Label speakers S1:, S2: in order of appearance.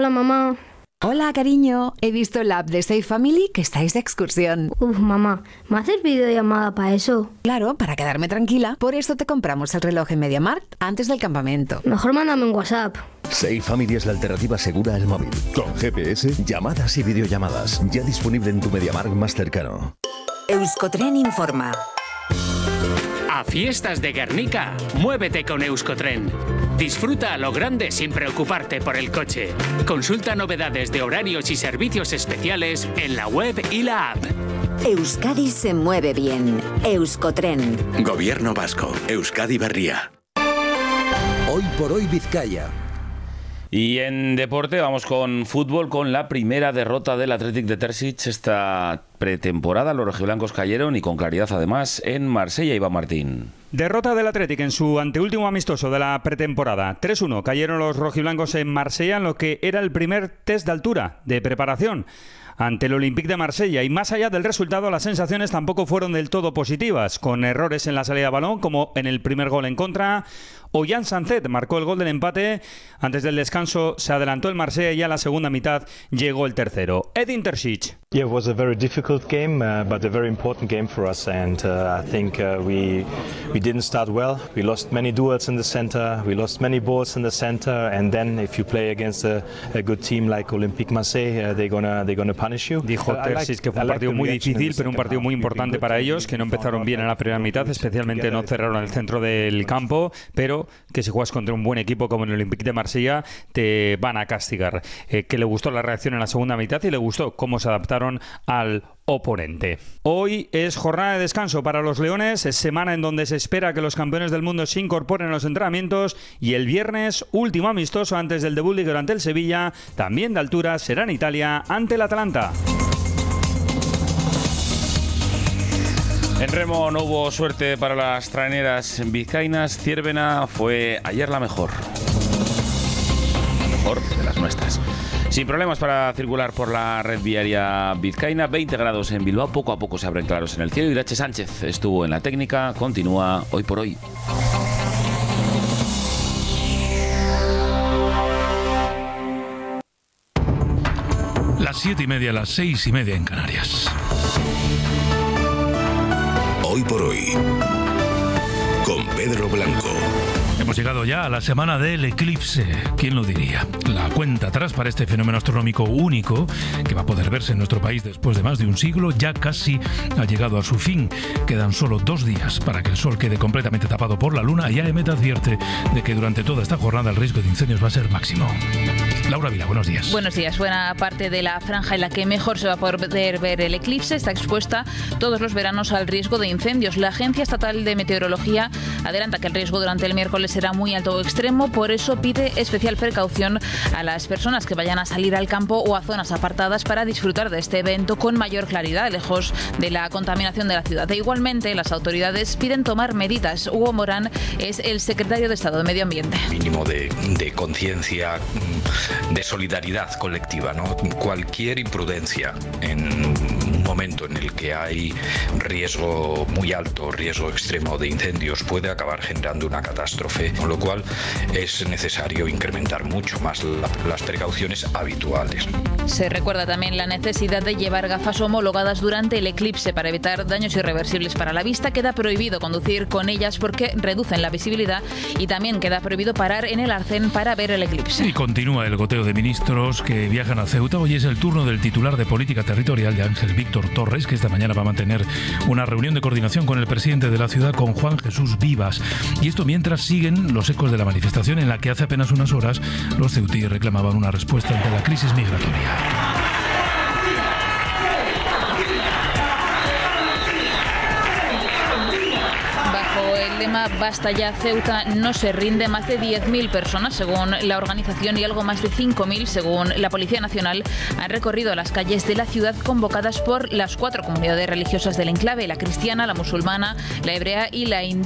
S1: Hola, mamá.
S2: Hola, cariño. He visto en la app de Safe Family que estáis de excursión.
S1: Mamá, ¿me haces videollamada para eso?
S2: Claro, para quedarme tranquila. Por eso te compramos el reloj en MediaMarkt antes del campamento.
S1: Mejor mándame un WhatsApp.
S3: Safe Family es la alternativa segura al móvil. Con GPS, llamadas y videollamadas. Ya disponible en tu MediaMarkt más cercano.
S4: Euskotren informa.
S5: A fiestas de Guernica, muévete con Euskotren. Disfruta a lo grande sin preocuparte por el coche. Consulta novedades de horarios y servicios especiales en la web y la app.
S4: Euskadi se mueve bien. Euskotren.
S6: Gobierno vasco. Euskadi Berria.
S7: Hoy por hoy Vizcaya.
S8: Y en deporte vamos con fútbol, con la primera derrota del Athletic de Terzic esta pretemporada. Los rojiblancos cayeron y con claridad además en Marsella. Iván Martín.
S9: Derrota del Athletic en su anteúltimo amistoso de la pretemporada. 3-1 cayeron los rojiblancos en Marsella en lo que era el primer test de altura de preparación ante el Olympique de Marsella, y más allá del resultado las sensaciones tampoco fueron del todo positivas, con errores en la salida de balón como en el primer gol en contra. Ollán Sancet marcó el gol del empate. Antes del descanso se adelantó el Marsella y a la segunda mitad llegó el tercero. Edin Terzic.
S10: Yeah, it was a very difficult game, but a very important game for us, and I think we didn't start well. We lost many duels in the center, we lost many balls in the center, and then if you play against a good team like Olympique Marseille, they're gonna punish you.
S9: Dijo Terzic que fue un partido muy difícil, pero un partido muy importante para ellos, que no empezaron bien en la primera mitad, especialmente no cerraron el centro del campo, pero que si juegas contra un buen equipo como el Olympique de Marsella te van a castigar. Que le gustó la reacción en la segunda mitad y le gustó cómo se adaptaron al oponente. Hoy es jornada de descanso para los leones, es semana en donde se espera que los campeones del mundo se incorporen a los entrenamientos, y el viernes, último amistoso antes del debut ligero ante el Sevilla, también de altura, será en Italia ante el Atalanta.
S8: En remo no hubo suerte para las traineras vizcaínas. Ciervena fue ayer la mejor de las nuestras. Sin problemas para circular por la red viaria vizcaína. 20 grados en Bilbao, poco a poco se abren claros en el cielo. Irache Sánchez estuvo en la técnica, continúa Hoy por Hoy.
S11: Las 7:30, las 6:30 en Canarias.
S6: Hoy por Hoy, con Pedro Blanco.
S11: Hemos llegado ya a la semana del eclipse. ¿Quién lo diría? La cuenta atrás para este fenómeno astronómico único, que va a poder verse en nuestro país después de más de un siglo, ya casi ha llegado a su fin. Quedan solo 2 días para que el sol quede completamente tapado por la luna, y AEMET advierte de que durante toda esta jornada el riesgo de incendios va a ser máximo. Laura Vila, buenos días.
S12: Buenos días. Buena parte de la franja en la que mejor se va a poder ver el eclipse está expuesta todos los veranos al riesgo de incendios. La Agencia Estatal de Meteorología adelanta que el riesgo durante el miércoles será muy alto o extremo, por eso pide especial precaución a las personas que vayan a salir al campo o a zonas apartadas para disfrutar de este evento con mayor claridad, lejos de la contaminación de la ciudad. E igualmente, las autoridades piden tomar medidas. Hugo Morán es el secretario de Estado de Medio Ambiente.
S13: Mínimo de conciencia, de solidaridad colectiva, ¿no? Cualquier imprudencia en un momento en el que hay riesgo muy alto, riesgo extremo de incendios, puede acabar generando una catástrofe, con lo cual es necesario incrementar mucho más las precauciones habituales.
S12: Se recuerda también la necesidad de llevar gafas homologadas durante el eclipse para evitar daños irreversibles para la vista. Queda prohibido conducir con ellas porque reducen la visibilidad, y también queda prohibido parar en el arcén para ver el eclipse.
S11: Y continúa el goteo de ministros que viajan a Ceuta. Hoy es el turno del titular de Política Territorial, de Ángel Víctor Torres, que esta mañana va a mantener una reunión de coordinación con el presidente de la ciudad, con Juan Jesús Vivas. Y esto mientras siguen los ecos de la manifestación en la que hace apenas unas horas los ceutíes reclamaban una respuesta ante la crisis migratoria.
S12: El lema Basta ya Ceuta no se rinde, más de 10.000 personas según la organización y algo más de 5.000 según la Policía Nacional han recorrido las calles de la ciudad convocadas por las 4 comunidades religiosas del enclave: la cristiana, la musulmana, la hebrea y la hindú.